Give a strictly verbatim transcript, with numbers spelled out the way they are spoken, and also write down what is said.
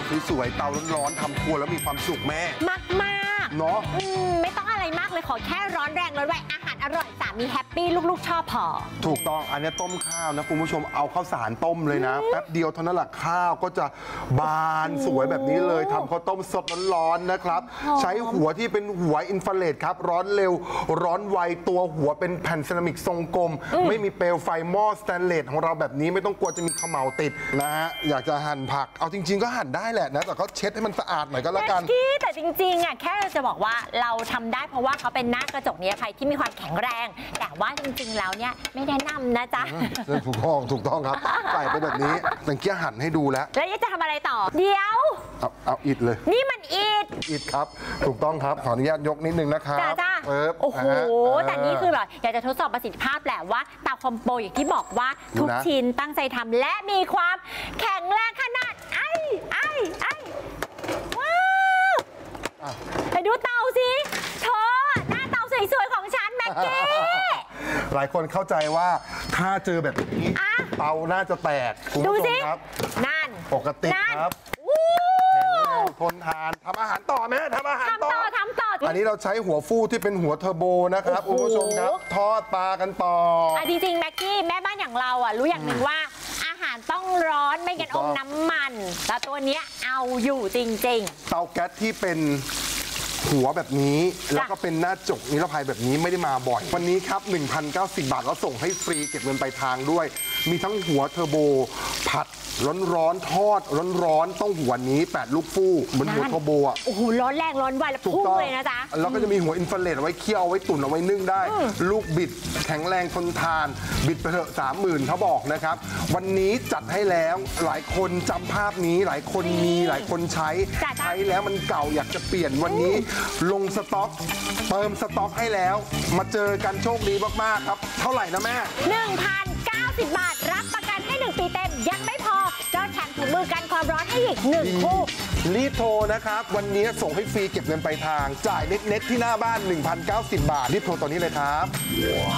สวยๆเตาร้อนๆทำครัวแล้วมีความสุขแม่มากมากเนาะไม่ต้องอะไรมากเลยขอแค่ร้อนแรงร้อนไวอาหารอร่อยสามีแฮปปี้ลูกๆชอบพอถูกต้องอันนี้ต้มข้าวนะคุณผู้ชมเอาข้าวสารต้มเลยนะแป๊บเดียวเท่านั้นแหละข้าวก็จะบานสวยแบบนี้เลยทำข้าวต้มสดร้อนๆนะครับใช้หัวที่เป็นหัวอินฟราเรดครับร้อนเร็วร้อนไวตัวหัวเป็นแผ่นเซรามิกทรงกลมไม่มีเปลวไฟหม้อสแตนเลสของเราแบบนี้ไม่ต้องกลัวจะมีเขม่าติดนะฮะอยากจะหั่นผักเอาจริงๆก็หั่นได้แหละนะแต่ก็เช็ดให้มันสะอาดหน่อยก็แล้วกันแต่จริงๆอ่ะแค่จะบอกว่าเราทำได้เพราะว่าเขาเป็นหน้ากระจกนิรภัยที่มีความแข็งแรงแต่ว่าจริงๆแล้วเนี่ยไม่แนะนำนะจ๊ะถูกต้องถูกต้องครับใส่ไปแบบนี้แต่เกี้ยหั่นให้ดูแล้วแล้วจะทำอะไรต่อเดี๋ยวเอาเอาอิดเลยนี่มันอิดอิดครับถูกต้องครับขออนุญาตยกนิดนึงนะครับจ้าจ้าโอ้โหแต่นี่คือแบบอยากจะทดสอบประสิทธิภาพแหละว่าเตาคอมโบอย่างที่บอกว่าทุกชิ้นตั้งใจทำและมีความแข็งแรงขนาดไอ้ไอ้ไอ้ว้าวไปดูเตาสิเธอหน้าเตาสวยๆของฉันแม็กกี้หลายคนเข้าใจว่าถ้าเจอแบบนี้เตาน่าจะแตกคุณผู้ชมครับนั่นปกติครับทนทานทำอาหารต่อไหมทำอาหารต่อทำต่ออันนี้เราใช้หัวฟูที่เป็นหัวเทอร์โบนะครับคุณผู้ชมครับทอดปลากันต่ออ่ะจริงๆแม็กกี้แม่บ้านอย่างเราอ่ะรู้อย่างหนึ่งว่าอาหารต้องร้อนไม่งั้นอมน้ำมันแต่ตัวเนี้ยเอาอยู่จริงๆเตาแก๊สที่เป็นหัวแบบนี้แล้วก็เป็นหน้าจกนิรภัยแบบนี้ไม่ได้มาบ่อยวันนี้ครับ หนึ่งพันเก้าสิบบาทแล้วส่งให้ฟรีเก็บเงินปลายทางด้วยมีทั้งหัวเทอร์โบผัดร้อนๆทอดร้อนๆต้องหัวนี้แปดลูกฟูเหมือนหัวเทอร์โบอ่ะโอ้โหร้อนแรงร้อนไวแล้วพุ่งเลยนะจ๊ะแล้วก็จะมีหัวอินฟราเรดเอาไว้เคี่ยวเอาไว้ตุ๋นเอาไว้นึ่งได้ลูกบิดแข็งแรงทนทานบิดไปเถอะสามหมื่นเขาบอกนะครับวันนี้จัดให้แล้วหลายคนจำภาพนี้หลายคนมีหลายคนใช้ใช้แล้วมันเก่าอยากจะเปลี่ยนวันนี้ลงสต็อกเติมสต็อกให้แล้วมาเจอกันโชคดีมากๆครับเท่าไหร่นะแม่หนึ่งพันเก้าสิบบาทรับประกันให้หนึ่งปีเต็มยังไม่พอก็แถมถุงมือกันความร้อนให้อีกหนึ่งคู่รีบโทรนะครับวันนี้ส่งให้ฟรีเก็บเงินปลายทางจ่ายเน็ตๆที่หน้าบ้าน หนึ่งพันเก้าสิบบาทรีบโทรตอนนี้เลยครับ